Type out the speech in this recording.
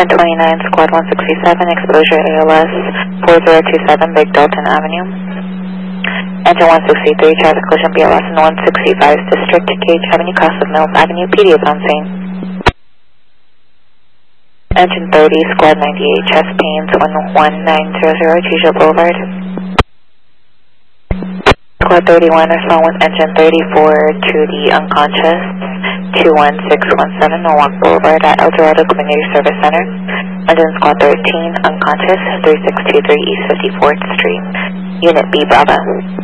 129, Squad 167, exposure ALS 4027, Big Dalton Avenue. Engine 163, traffic collision BLS in 165 District, Gage Avenue, cross of Mills Avenue, PD is on scene. Engine 30, Squad 98, chest pains 11900, Chesia Boulevard. Squad 31, respond with engine 34 to the unconscious 21617 Norwalk Boulevard at El Dorado Community Service Center. Engine Squad 13, unconscious 3623 East 54th Street. Unit B, Bravo.